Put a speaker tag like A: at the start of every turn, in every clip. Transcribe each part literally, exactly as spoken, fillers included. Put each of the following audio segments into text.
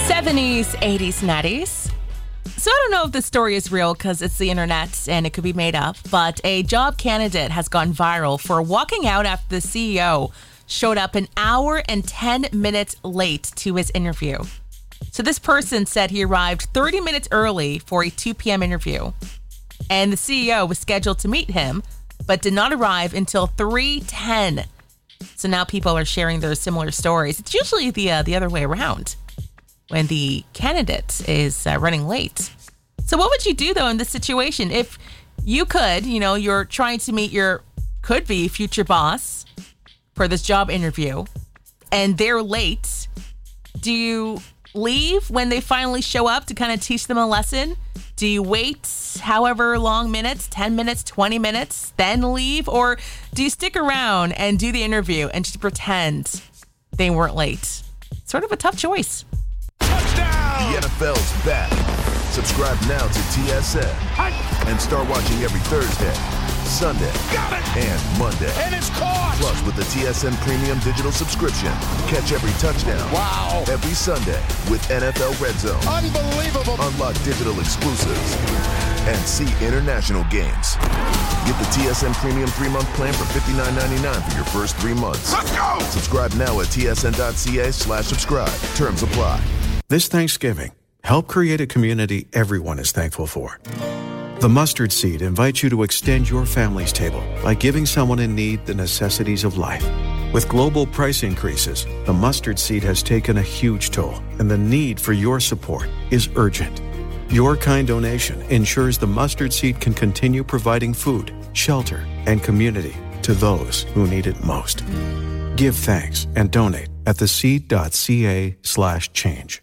A: seventies, eighties, nineties. So I don't know if this story is real because it's the internet and it could be made up, but a job candidate has gone viral for walking out after the C E O showed up an hour and ten minutes late to his interview. So this person said he arrived thirty minutes early for a two p.m. interview, and the C E O was scheduled to meet him, but did not arrive until three ten. So now people are sharing their similar stories. It's usually the uh, the other way around when the candidate is uh, running late. So what would you do, though, in this situation? If you could, you know, you're trying to meet your could-be future boss for this job interview, and they're late, do you leave when they finally show up to kind of teach them a lesson? Do you wait however long minutes, ten minutes, twenty minutes, then leave? Or do you stick around and do the interview and just pretend they weren't late? Sort of a tough choice.
B: The N F L's back. Subscribe now to T S N and start watching every Thursday, Sunday, and Monday.
C: And it's caught!
B: Plus, with the T S N Premium Digital subscription, catch every touchdown.
C: Wow!
B: Every Sunday with N F L Red Zone.
C: Unbelievable!
B: Unlock digital exclusives and see international games. Get the T S N Premium three-month plan for fifty-nine ninety-nine for your first three months.
C: Let's go!
B: Subscribe now at tsn.ca slash subscribe. Terms apply.
D: This Thanksgiving, help create a community everyone is thankful for. The Mustard Seed invites you to extend your family's table by giving someone in need the necessities of life. With global price increases, the Mustard Seed has taken a huge toll, and the need for your support is urgent. Your kind donation ensures the Mustard Seed can continue providing food, shelter, and community to those who need it most. Give thanks and donate at theseed.ca slash change.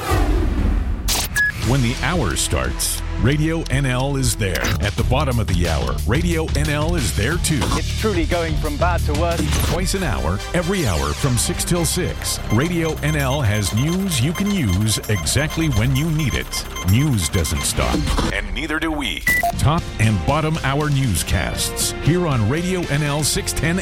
E: When the hour starts, Radio N L is there. At the bottom of the hour, Radio N L is there too.
F: It's truly going from bad to worse.
E: Twice an hour, every hour from six till six. Radio N L has news you can use exactly when you need it. News doesn't stop, and neither do we. Top and bottom hour newscasts here on Radio N L six ten